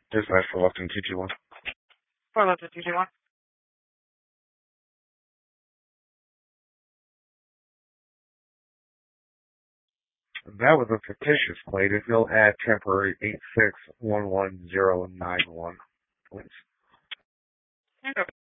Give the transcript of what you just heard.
Dispatch for Lufton 221. For Lufton 221. That was a fictitious plate. If you'll add temporary 8611091, please. Okay.